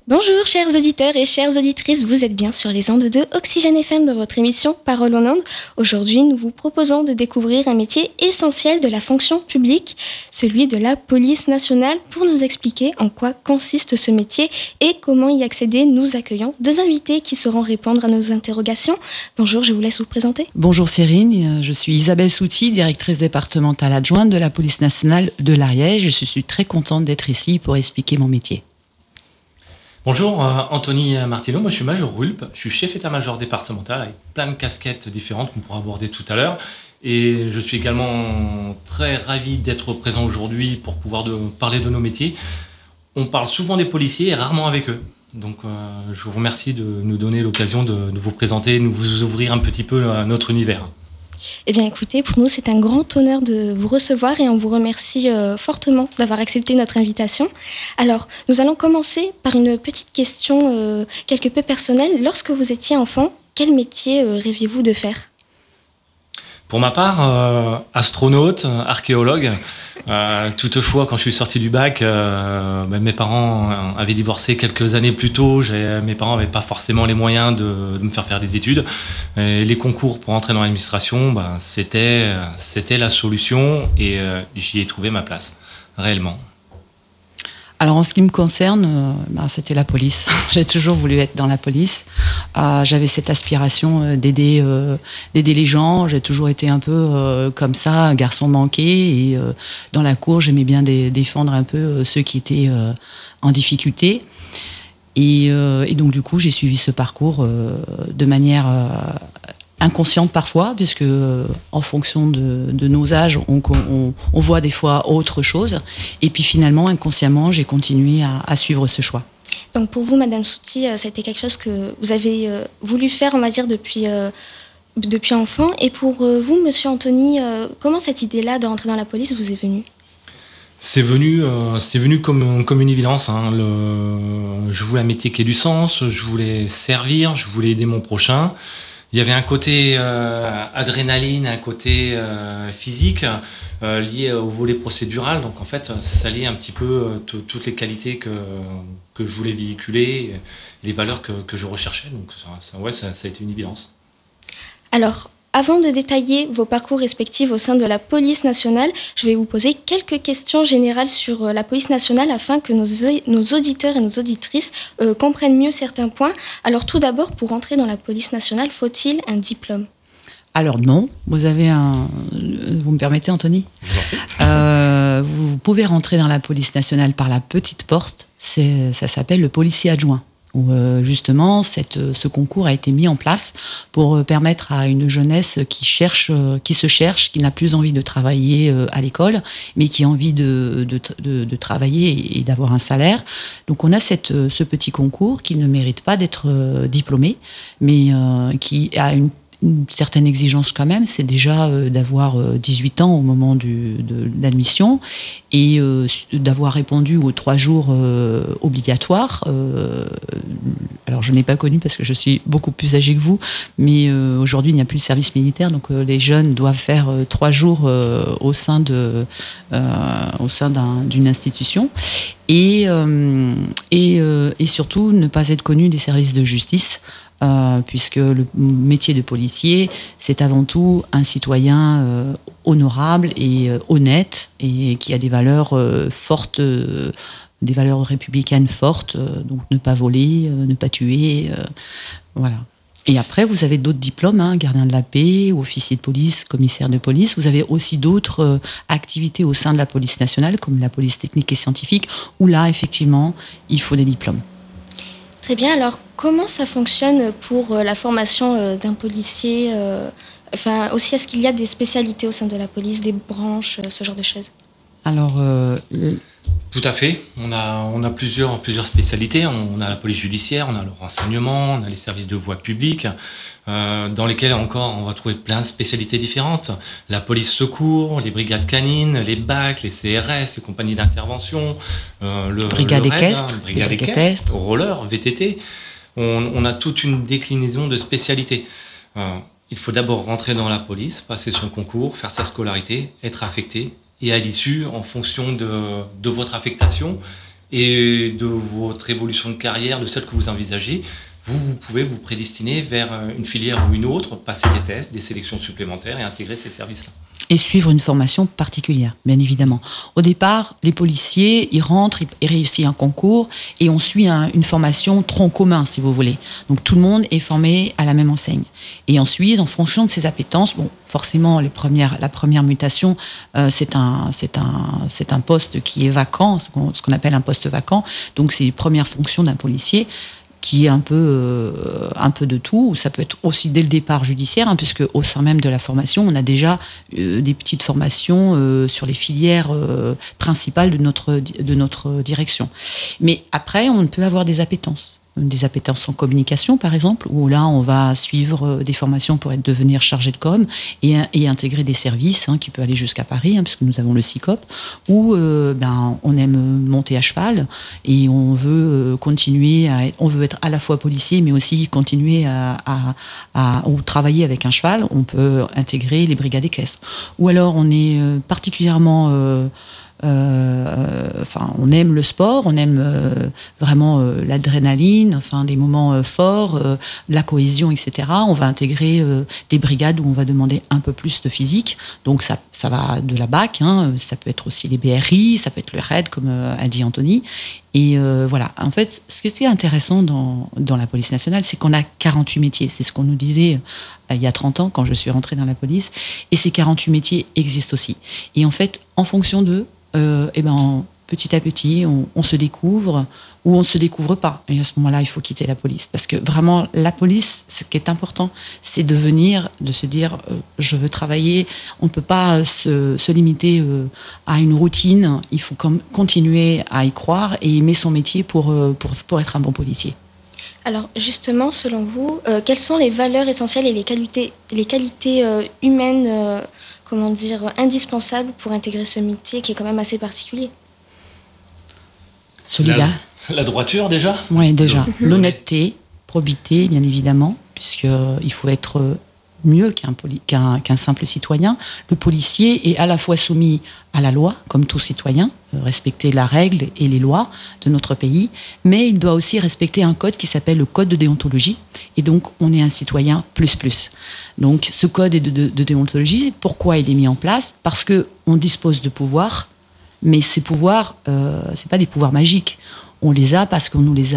Bonjour chers auditeurs et chères auditrices, vous êtes bien sur les ondes de Oxygène FM dans votre émission Parole en ondes. Aujourd'hui, nous vous proposons de découvrir un métier essentiel de la fonction publique, celui de la police nationale. Pour nous expliquer en quoi consiste ce métier et comment y accéder, nous accueillons deux invités qui sauront répondre à nos interrogations. Bonjour, je vous laisse vous présenter. Bonjour Cyrine, je suis Isabelle Souty, directrice départementale adjointe de la police nationale de l'Ariège. Je suis très contente d'être ici pour expliquer mon métier. Bonjour, Anthony Martino, moi je suis major Rulp, je suis chef état-major départemental avec plein de casquettes différentes qu'on pourra aborder tout à l'heure. Et je suis également très ravi d'être présent aujourd'hui pour pouvoir parler de nos métiers. On parle souvent des policiers et rarement avec eux. Donc je vous remercie de nous donner l'occasion de vous présenter, de vous ouvrir un petit peu notre univers. Eh bien écoutez, pour nous c'est un grand honneur de vous recevoir et on vous remercie fortement d'avoir accepté notre invitation. Alors, nous allons commencer par une petite question quelque peu personnelle. Lorsque vous étiez enfant, quel métier rêviez-vous de faire ? Pour ma part, astronaute, archéologue. Toutefois, quand je suis sorti du bac, mes parents avaient divorcé quelques années plus tôt. Mes parents n'avaient pas forcément les moyens de me faire des études. Et les concours pour entrer dans l'administration, c'était la solution et j'y ai trouvé ma place, réellement. Alors en ce qui me concerne, c'était la police. J'ai toujours voulu être dans la police. J'avais cette aspiration d'aider les gens. J'ai toujours été un peu comme ça, un garçon manqué. Et dans la cour, j'aimais bien défendre un peu ceux qui étaient en difficulté. Et donc du coup, j'ai suivi ce parcours de manière inconsciente parfois, puisque en fonction de nos âges, on voit des fois autre chose. Et puis finalement, inconsciemment, j'ai continué à suivre ce choix. Donc pour vous, Madame Souty, c'était quelque chose que vous avez voulu faire, on va dire, depuis enfant. Et pour vous, Monsieur Anthony, comment cette idée-là de rentrer dans la police vous est venue ? C'est venu comme une évidence. Je voulais un métier qui ait du sens, je voulais servir, je voulais aider mon prochain. Il y avait un côté adrénaline, un côté physique lié au volet procédural. Donc en fait, ça liait un petit peu toutes les qualités que je voulais véhiculer, et les valeurs que je recherchais. Donc ça a été une évidence. Alors, avant de détailler vos parcours respectifs au sein de la police nationale, je vais vous poser quelques questions générales sur la police nationale afin que nos auditeurs et nos auditrices comprennent mieux certains points. Alors tout d'abord, pour entrer dans la police nationale, faut-il un diplôme ? Alors non, vous me permettez Anthony ? Vous pouvez rentrer dans la police nationale par la petite porte, ça s'appelle le policier adjoint. Où justement ce concours a été mis en place pour permettre à une jeunesse qui se cherche, qui n'a plus envie de travailler à l'école, mais qui a envie de travailler et d'avoir un salaire. Donc on a ce petit concours qui ne mérite pas d'être diplômé, mais qui a une certaine exigence quand même, c'est déjà d'avoir 18 ans au moment de l'admission et d'avoir répondu aux 3 jours obligatoires. Alors je n'ai pas connu parce que je suis beaucoup plus âgée que vous, mais aujourd'hui il n'y a plus de service militaire, donc les jeunes doivent faire 3 jours au sein d'une institution et surtout ne pas être connu des services de justice. Puisque le métier de policier, c'est avant tout un citoyen honorable et honnête et qui a des valeurs fortes, des valeurs républicaines fortes, donc ne pas voler, ne pas tuer, voilà. Et après, vous avez d'autres diplômes, gardien de la paix, officier de police, commissaire de police. Vous avez aussi d'autres activités au sein de la police nationale, comme la police technique et scientifique, où là, effectivement, il faut des diplômes. Très bien, alors comment ça fonctionne pour la formation d'un policier aussi, est-ce qu'il y a des spécialités au sein de la police, des branches, ce genre de choses ? Alors, tout à fait. On a plusieurs spécialités. On a la police judiciaire, on a le renseignement, on a les services de voie publique, dans lesquels encore on va trouver plein de spécialités différentes. La police secours, les brigades canines, les BAC, les CRS, les compagnies d'intervention, brigade équestre, roller, VTT. On a toute une déclinaison de spécialités. Il faut d'abord rentrer dans la police, passer son concours, faire sa scolarité, être affecté. Et à l'issue, en fonction de votre affectation, et de votre évolution de carrière, de celle que vous envisagez, vous pouvez vous prédestiner vers une filière ou une autre, passer des tests, des sélections supplémentaires et intégrer ces services-là. Et suivre une formation particulière, bien évidemment. Au départ, les policiers, ils rentrent, ils réussissent un concours et on suit une formation tronc commun, si vous voulez. Donc tout le monde est formé à la même enseigne. Et ensuite, en fonction de ses appétences, bon, forcément, la première mutation, c'est un poste qui est vacant, ce qu'on appelle un poste vacant. Donc c'est les premières fonctions d'un policier, qui est un peu de tout. Ça peut être aussi dès le départ judiciaire, puisque au sein même de la formation, on a déjà des petites formations sur les filières principales de notre direction. Mais après, on peut avoir des appétences en communication, par exemple, où là, on va suivre des formations pour devenir chargé de com et intégrer des services qui peuvent aller jusqu'à Paris, puisque nous avons le CICOP, où on aime monter à cheval et on veut on veut être à la fois policier, mais aussi continuer ou travailler avec un cheval. On peut intégrer les brigades équestres. Ou alors, on est particulièrement... on aime le sport, on aime vraiment l'adrénaline, des moments forts, la cohésion, etc. On va intégrer des brigades où on va demander un peu plus de physique. Donc ça va de la BAC, ça peut être aussi les BRI, ça peut être le RAID, comme a dit Anthony. Et voilà. En fait, ce qui était intéressant dans la police nationale, c'est qu'on a 48 métiers. C'est ce qu'on nous disait il y a 30 ans quand je suis rentrée dans la police. Et ces 48 métiers existent aussi. Et en fait, en fonction d'eux, petit à petit, on se découvre ou on ne se découvre pas. Et à ce moment-là, il faut quitter la police. Parce que vraiment, la police, ce qui est important, c'est de se dire, je veux travailler. On ne peut pas se limiter à une routine. Il faut continuer à y croire et aimer son métier pour être un bon policier. Alors justement, selon vous, quelles sont les valeurs essentielles et les qualités humaines indispensables pour intégrer ce métier qui est quand même assez particulier? Solidaire. La droiture, déjà? Oui, déjà. L'honnêteté, probité, bien évidemment, puisqu'il faut être mieux qu'un simple citoyen. Le policier est à la fois soumis à la loi, comme tout citoyen, respecter la règle et les lois de notre pays, mais il doit aussi respecter un code qui s'appelle le code de déontologie, et donc on est un citoyen plus. Donc ce code de déontologie, pourquoi il est mis en place? Parce qu'on dispose de pouvoirs, mais ces pouvoirs, c'est pas des pouvoirs magiques. On les a parce qu'on nous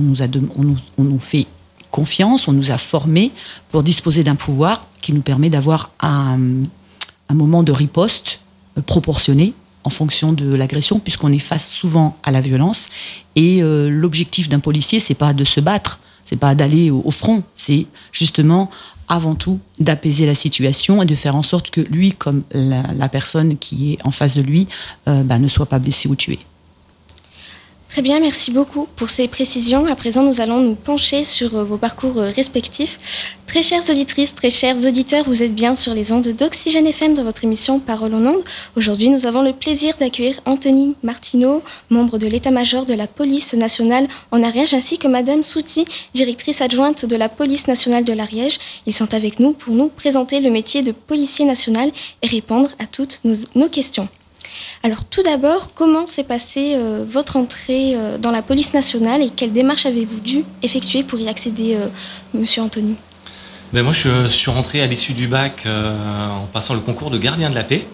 fait confiance, on nous a formés pour disposer d'un pouvoir qui nous permet d'avoir un moment de riposte proportionné en fonction de l'agression, puisqu'on est face souvent à la violence. Et l'objectif d'un policier, c'est pas de se battre, c'est pas d'aller au front, c'est justement avant tout d'apaiser la situation et de faire en sorte que lui, comme la personne qui est en face de lui, ne soit pas blessé ou tué. Très bien, merci beaucoup pour ces précisions. À présent, nous allons nous pencher sur vos parcours respectifs. Très chères auditrices, très chers auditeurs, vous êtes bien sur les ondes d'Oxygène FM dans votre émission Parole en ondes. Aujourd'hui, nous avons le plaisir d'accueillir Anthony Martineau, membre de l'état-major de la police nationale en Ariège, ainsi que Madame Souti, directrice adjointe de la police nationale de l'Ariège. Ils sont avec nous pour nous présenter le métier de policier national et répondre à toutes nos questions. Alors tout d'abord, comment s'est passée votre entrée dans la police nationale et quelles démarches avez-vous dû effectuer pour y accéder, Monsieur Anthony? Moi, je suis rentré à l'issue du bac en passant le concours de gardien de la paix.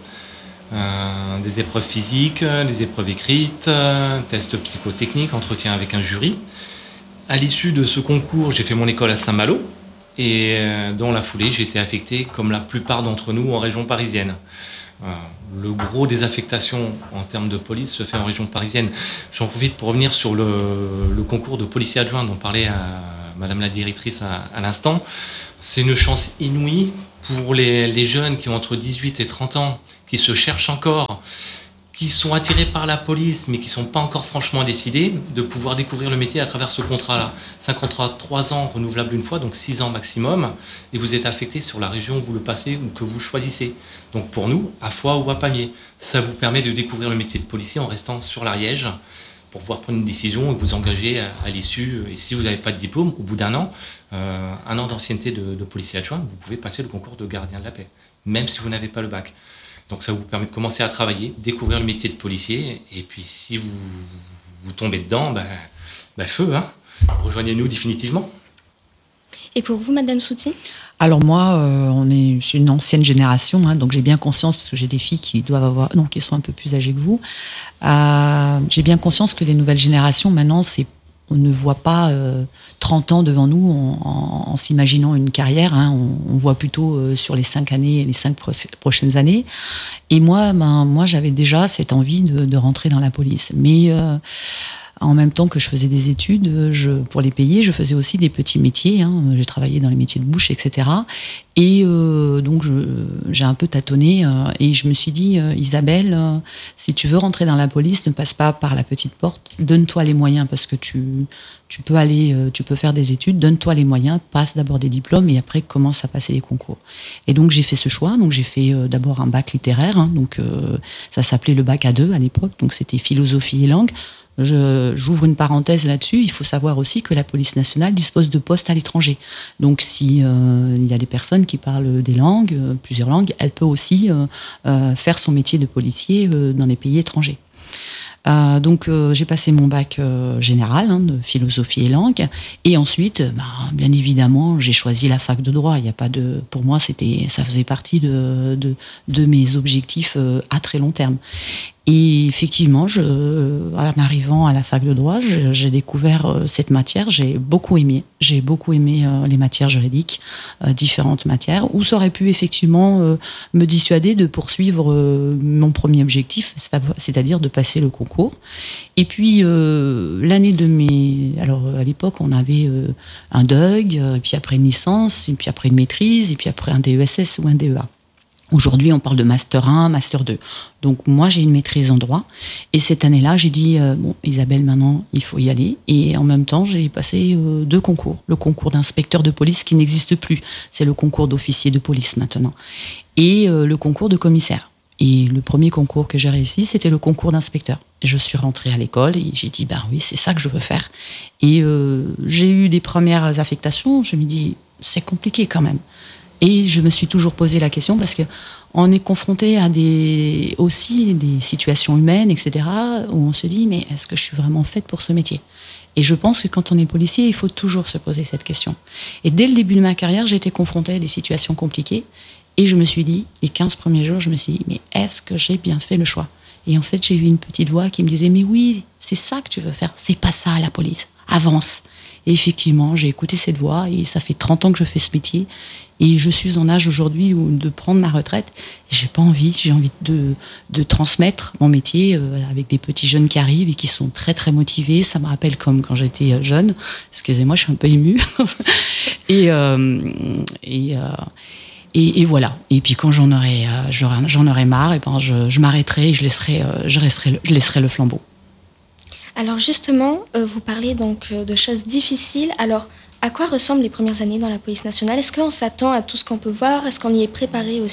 Des épreuves physiques, des épreuves écrites, tests psychotechniques, entretien avec un jury. À l'issue de ce concours, j'ai fait mon école à Saint-Malo et dans la foulée, j'ai été affecté, comme la plupart d'entre nous, en région parisienne. Le gros des affectations en termes de police se fait en région parisienne. J'en profite pour revenir sur le concours de policier adjoint dont parlait Madame la directrice à l'instant. C'est une chance inouïe pour les jeunes qui ont entre 18 et 30 ans, qui se cherchent encore, qui sont attirés par la police mais qui ne sont pas encore franchement décidés, de pouvoir découvrir le métier à travers ce contrat-là. C'est un contrat de 3 ans renouvelable une fois, donc 6 ans maximum, et vous êtes affecté sur la région où vous le passez ou que vous choisissez. Donc pour nous, à Foix ou à Pamiers, ça vous permet de découvrir le métier de policier en restant sur l'Ariège pour pouvoir prendre une décision et vous engager à l'issue. Et si vous n'avez pas de diplôme, au bout d'un an d'ancienneté de policier adjoint, vous pouvez passer le concours de gardien de la paix, même si vous n'avez pas le bac. Donc ça vous permet de commencer à travailler, découvrir le métier de policier, et puis si vous vous tombez dedans, feu, hein. Rejoignez-nous définitivement. Et pour vous, Madame Souty ? Alors moi, je suis une ancienne génération, hein, donc j'ai bien conscience, parce que j'ai des filles qui sont un peu plus âgées que vous. J'ai bien conscience que les nouvelles générations, maintenant, on ne voit pas 30 ans devant nous en s'imaginant une carrière. Hein, on voit plutôt sur les 5 prochaines années. Et moi, j'avais déjà cette envie de rentrer dans la police. Mais en même temps que je faisais des études, pour les payer, je faisais aussi des petits métiers. Hein, j'ai travaillé dans les métiers de bouche, etc. Et donc, j'ai un peu tâtonné et je me suis dit, Isabelle, si tu veux rentrer dans la police, ne passe pas par la petite porte. Donne-toi les moyens parce que tu peux faire des études. Donne-toi les moyens, passe d'abord des diplômes et après commence à passer les concours. Et donc, j'ai fait ce choix. Donc, j'ai fait d'abord un bac littéraire. Hein, donc, ça s'appelait le bac A2 à l'époque. Donc, c'était philosophie et langue. J'ouvre une parenthèse là-dessus. Il faut savoir aussi que la police nationale dispose de postes à l'étranger. Donc, si il y a des personnes qui parlent des langues, plusieurs langues, elle peut aussi faire son métier de policier dans les pays étrangers. Donc, j'ai passé mon bac général de philosophie et langue, et ensuite, bien évidemment, j'ai choisi la fac de droit. Il y a pas de, pour moi, ça faisait partie de mes objectifs à très long terme. Et effectivement, en arrivant à la fac de droit, j'ai découvert cette matière. J'ai beaucoup aimé les matières juridiques, différentes matières, où ça aurait pu effectivement me dissuader de poursuivre mon premier objectif, c'est-à-dire de passer le concours. Et puis l'année alors à l'époque, on avait un DEUG, puis après une licence, et puis après une maîtrise, et puis après un DESS ou un DEA. Aujourd'hui, on parle de Master 1, Master 2. Donc, moi, j'ai une maîtrise en droit. Et cette année-là, j'ai dit, Isabelle, maintenant, il faut y aller. Et en même temps, j'ai passé 2 concours. Le concours d'inspecteur de police qui n'existe plus. C'est le concours d'officier de police maintenant. Et le concours de commissaire. Et le premier concours que j'ai réussi, c'était le concours d'inspecteur. Je suis rentrée à l'école et j'ai dit, oui, c'est ça que je veux faire. Et j'ai eu des premières affectations. Je me dis, c'est compliqué quand même. Et je me suis toujours posé la question parce qu'on est confronté à aussi des situations humaines, etc., où on se dit, mais est-ce que je suis vraiment faite pour ce métier ? Et je pense que quand on est policier, il faut toujours se poser cette question. Et dès le début de ma carrière, j'ai été confrontée à des situations compliquées. Et je me suis dit, les 15 premiers jours, je me suis dit, mais est-ce que j'ai bien fait le choix ? Et en fait, j'ai eu une petite voix qui me disait, mais oui, c'est ça que tu veux faire. C'est pas ça, la police. Avance. Et effectivement, j'ai écouté cette voix et ça fait 30 ans que je fais ce métier. Et je suis en âge aujourd'hui de prendre ma retraite. J'ai envie de transmettre mon métier avec des petits jeunes qui arrivent et qui sont très très motivés. Ça me rappelle comme quand j'étais jeune. Excusez-moi, je suis un peu émue. Et voilà. Et puis quand j'en aurai marre, je m'arrêterai et je laisserai le flambeau. Alors justement, vous parlez donc de choses difficiles. Alors, à quoi ressemblent les premières années dans la police nationale ? Est-ce qu'on s'attend à tout ce qu'on peut voir ? Est-ce qu'on y est préparé aussi ?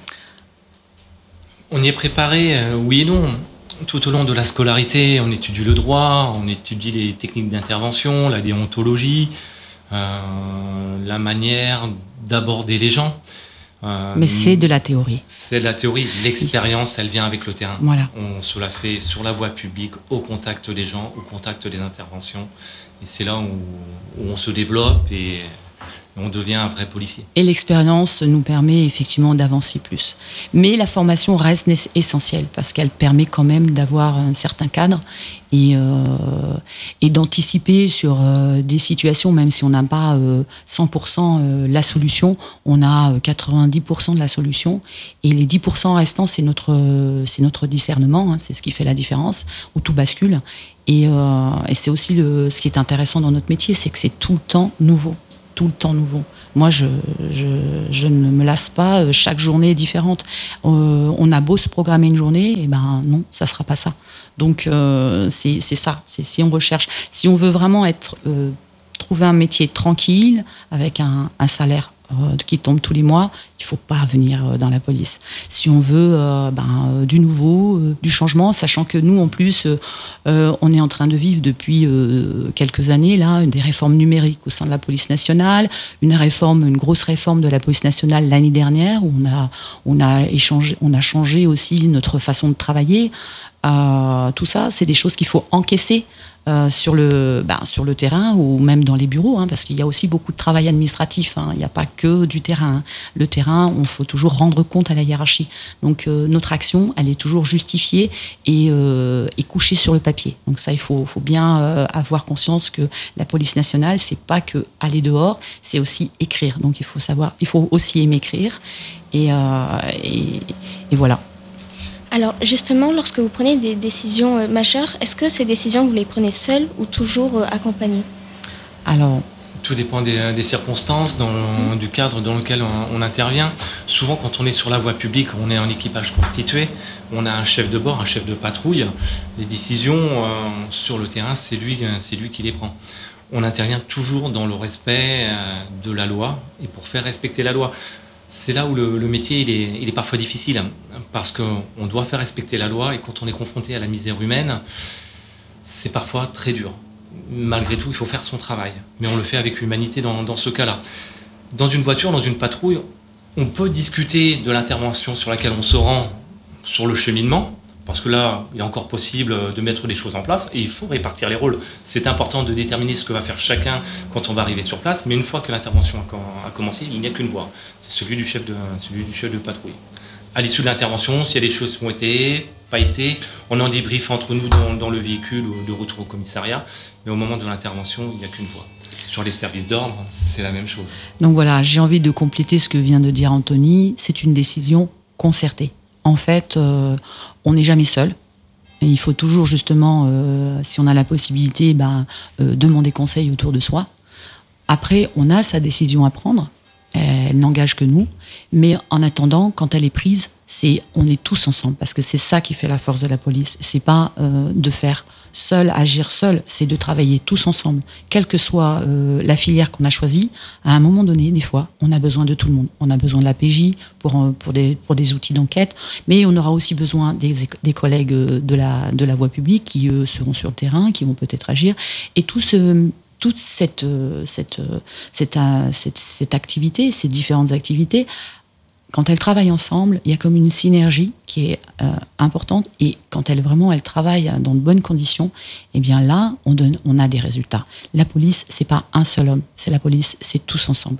On y est préparé, oui et non. Tout au long de la scolarité, on étudie le droit, on étudie les techniques d'intervention, la déontologie, la manière d'aborder les gens. Mais c'est de la théorie. C'est de la théorie. L'expérience, elle vient avec le terrain. Voilà. On se la fait sur la voie publique, au contact des gens, au contact des interventions. Et c'est là où on se développe et on devient un vrai policier. Et l'expérience nous permet effectivement d'avancer plus. Mais la formation reste essentielle parce qu'elle permet quand même d'avoir un certain cadre et d'anticiper sur des situations, même si on n'a pas 100% la solution, on a 90% de la solution. Et les 10% restants, c'est notre discernement, hein, c'est ce qui fait la différence, où tout bascule. Et c'est aussi ce qui est intéressant dans notre métier, c'est que c'est tout le temps nouveau. Tout le temps nouveau. Moi, je ne me lasse pas. Chaque journée est différente. On a beau se programmer une journée, et non, ça sera pas ça. Donc c'est ça. C'est si on recherche, si on veut vraiment trouver un métier tranquille avec un salaire qui tombent tous les mois, il ne faut pas venir dans la police. Si on veut du nouveau, du changement, sachant que nous, en plus, on est en train de vivre depuis quelques années là, des réformes numériques au sein de la police nationale, une grosse réforme de la police nationale l'année dernière, où on a changé aussi notre façon de travailler. Tout ça, c'est des choses qu'il faut encaisser sur le terrain ou même dans les bureaux, parce qu'il y a aussi beaucoup de travail administratif. Il n'y a pas que du terrain. Le terrain, il faut toujours rendre compte à la hiérarchie. Donc notre action, elle est toujours justifiée et couchée sur le papier. Donc ça, il faut bien avoir conscience que la police nationale, c'est pas que aller dehors, c'est aussi écrire. Donc il faut aussi aimer écrire et voilà. Alors justement, lorsque vous prenez des décisions majeures, est-ce que ces décisions, vous les prenez seules ou toujours accompagnées ? Alors, tout dépend des circonstances, du cadre dans lequel on intervient. Souvent, quand on est sur la voie publique, on est en équipage constitué, on a un chef de bord, un chef de patrouille. Les décisions sur le terrain, c'est lui qui les prend. On intervient toujours dans le respect de la loi et pour faire respecter la loi. C'est là où le métier il est parfois difficile, parce qu'on doit faire respecter la loi et quand on est confronté à la misère humaine, c'est parfois très dur. Malgré tout, il faut faire son travail, mais on le fait avec humanité dans ce cas-là. Dans une voiture, dans une patrouille, on peut discuter de l'intervention sur laquelle on se rend sur le cheminement, parce que là, il est encore possible de mettre des choses en place et il faut répartir les rôles. C'est important de déterminer ce que va faire chacun quand on va arriver sur place, mais une fois que l'intervention a commencé, il n'y a qu'une voie. C'est celui du chef de patrouille. À l'issue de l'intervention, s'il y a des choses qui ont été, pas été, on en débriefe entre nous dans le véhicule ou de retour au commissariat, mais au moment de l'intervention, il n'y a qu'une voie. Sur les services d'ordre, c'est la même chose. Donc voilà, j'ai envie de compléter ce que vient de dire Anthony, c'est une décision concertée. En fait, on n'est jamais seul. Et il faut toujours justement, si on a la possibilité, demander conseil autour de soi. Après, on a sa décision à prendre. Elle n'engage que nous. Mais en attendant, quand elle est prise, on est tous ensemble. Parce que c'est ça qui fait la force de la police. C'est pas de faire seul, agir seul. C'est de travailler tous ensemble. Quelle que soit la filière qu'on a choisie, à un moment donné, des fois, on a besoin de tout le monde. On a besoin de la PJ pour des outils d'enquête. Mais on aura aussi besoin des collègues de la voie publique qui, eux, seront sur le terrain, qui vont peut-être agir. Et toute cette activité, ces différentes activités, quand elles travaillent ensemble, il y a comme une synergie qui est importante. Et quand elles travaillent dans de bonnes conditions, eh bien là, on a des résultats. La police, c'est pas un seul homme. C'est la police, c'est tous ensemble.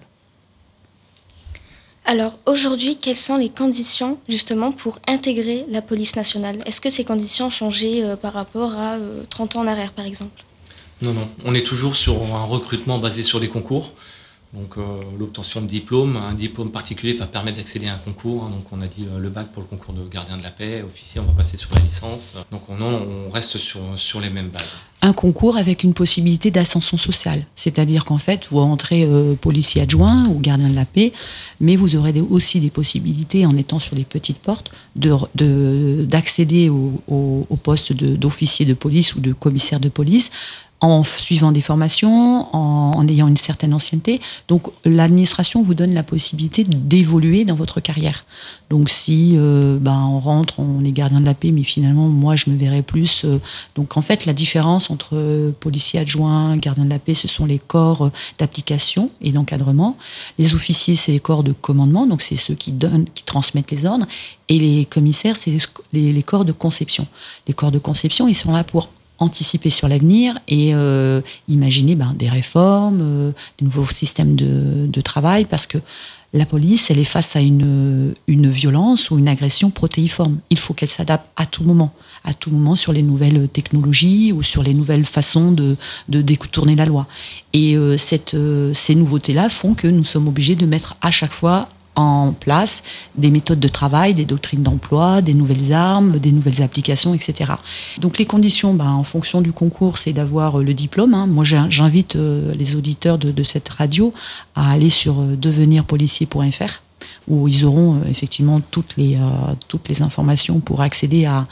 Alors aujourd'hui, quelles sont les conditions justement pour intégrer la police nationale ? Est-ce que ces conditions ont changé par rapport à 30 ans en arrière, par exemple ? Non, on est toujours sur un recrutement basé sur des concours. Donc l'obtention de diplôme, un diplôme particulier va permettre d'accéder à un concours. Donc on a dit le bac pour le concours de gardien de la paix, officier, on va passer sur la licence. Donc on reste sur les mêmes bases. Un concours avec une possibilité d'ascension sociale. C'est-à-dire qu'en fait, vous rentrez policier adjoint ou gardien de la paix, mais vous aurez aussi des possibilités, en étant sur des petites portes, d'accéder au poste d'officier de police ou de commissaire de police, en suivant des formations, en ayant une certaine ancienneté. Donc l'administration vous donne la possibilité d'évoluer dans votre carrière. Donc si on rentre, on est gardien de la paix, mais finalement moi je me verrais plus... donc en fait la différence entre policier adjoint, gardien de la paix, ce sont les corps d'application et d'encadrement. Les officiers, c'est les corps de commandement, donc c'est ceux qui transmettent les ordres. Et les commissaires, c'est les corps de conception. Les corps de conception, ils sont là pour anticiper sur l'avenir et imaginer des réformes, des nouveaux systèmes de travail, parce que la police, elle est face à une violence ou une agression protéiforme. Il faut qu'elle s'adapte à tout moment sur les nouvelles technologies ou sur les nouvelles façons de détourner la loi. Et ces nouveautés-là font que nous sommes obligés de mettre à chaque fois en place des méthodes de travail, des doctrines d'emploi, des nouvelles armes, des nouvelles applications, etc. Donc les conditions, en fonction du concours, c'est d'avoir le diplôme. Moi, j'invite les auditeurs de cette radio à aller sur devenirpolicier.fr où ils auront effectivement toutes les informations pour accéder à